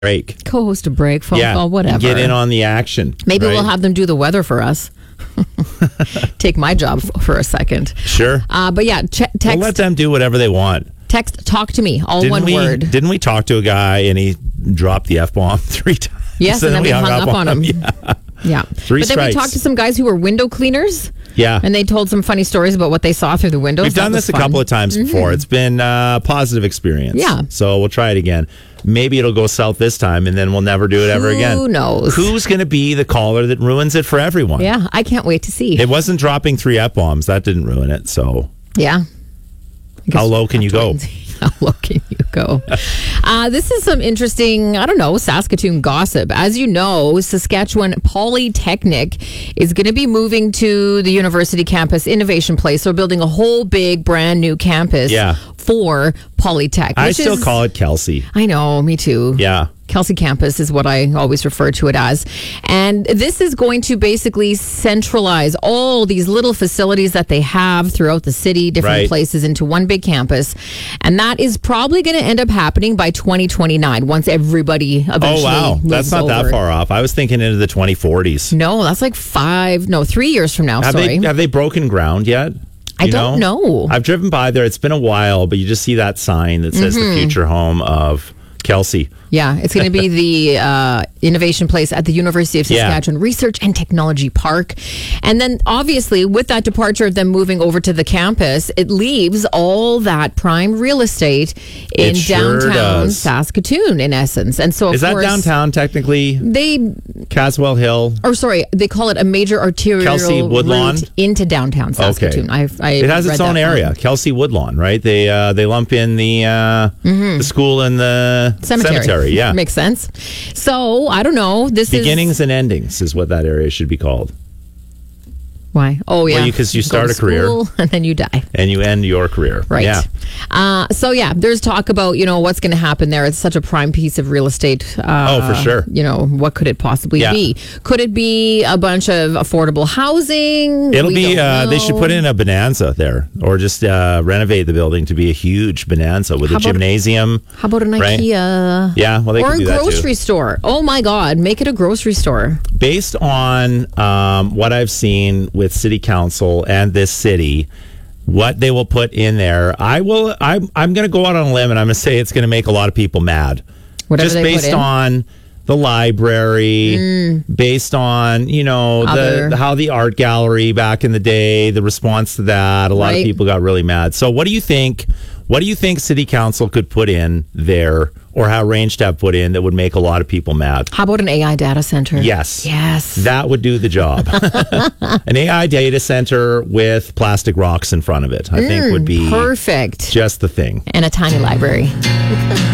break. Co-host a break, phone call, whatever. Get in on the action. Maybe right? we'll have them do the weather for us. Take my job for a second. Sure. But yeah, text. We'll let them do whatever they want. Text, talk to me, all one word. Didn't we talk to a guy and he dropped the F-bomb 3 times? Yes, and then we hung up on him. Yeah. Three strikes. But then we talked to some guys who were window cleaners. Yeah. And they told some funny stories about what they saw through the windows. We've done this a couple of times before. It's been a positive experience. Yeah. So we'll try it again. Maybe it'll go south this time and then we'll never do it ever again. Who knows? Who's going to be the caller that ruins it for everyone? Yeah, I can't wait to see. It wasn't dropping 3 F-bombs. That didn't ruin it. So yeah. How low can you go? How low can you go? This is some interesting, Saskatoon gossip. As you know, Saskatchewan Polytechnic is going to be moving to the university campus, Innovation Place. They're building a whole big brand new campus for Polytech. I still call it Kelsey. I know, me too. Yeah. Kelsey Campus is what I always refer to it as. And this is going to basically centralize all these little facilities that they have throughout the city, different places, into one big campus. And that is probably going to end up happening by 2029 once everybody eventually moves That's not over. that far off. I was thinking into the 2040s. No, that's like 3 years from now. Have they broken ground yet? I don't know. I've driven by there. It's been a while, but you just see that sign that says the future home of Kelsey. Yeah, it's going to be the Innovation Place at the University of Saskatchewan Research and Technology Park. And then obviously with that departure of them moving over to the campus, it leaves all that prime real estate in downtown Saskatoon in essence. And so is that downtown technically? Caswell Hill. Or sorry, they call it a major arterial Kelsey Woodlawn route into downtown Saskatoon. Okay. It has its own area, Kelsey Woodlawn, right? They lump in the school and the cemetery. Yeah. Makes sense. So, I don't know. Beginnings and endings is what that area should be called. Why? Oh, yeah. Because you start a career. And then you die. And you end your career. Right. Yeah. There's talk about, what's going to happen there. It's such a prime piece of real estate. For sure. What could it possibly be? Could it be a bunch of affordable housing? It'll be, they should put in a bonanza there or just renovate the building to be a huge bonanza with a gymnasium. How about an IKEA? Yeah, well, they could do that too. Or a grocery store. Oh, my God. Make it a grocery store. Based on what I've seen with city council and this city, what they will put in there, I'm going to go out on a limb and I'm going to say it's going to make a lot of people mad. Whatever just based on the library, based on how the art gallery back in the day, the response to that, a lot of people got really mad. So what do you think city council could put in there, or how Range Tab put in, that would make a lot of people mad? How about an AI data center? Yes. That would do the job. An AI data center with plastic rocks in front of it, I think would be perfect. Just the thing. And a tiny library.